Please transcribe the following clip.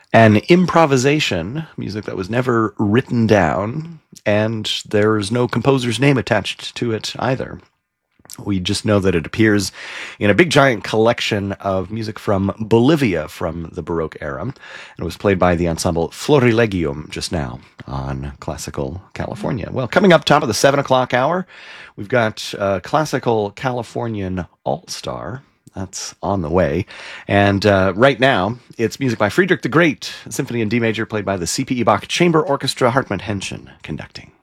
An improvisation, music that was never written down, and there's no composer's name attached to it either. We just know that it appears in a big giant collection of music from Bolivia from the Baroque era. And it was played by the ensemble Florilegium just now on Classical California. Well, coming up top of the 7 o'clock hour, we've got Classical Californian All-Star. That's on the way. And right now, it's music by Friedrich the Great, Symphony in D major, played by the C.P.E. Bach Chamber Orchestra, Hartmut Henschen conducting.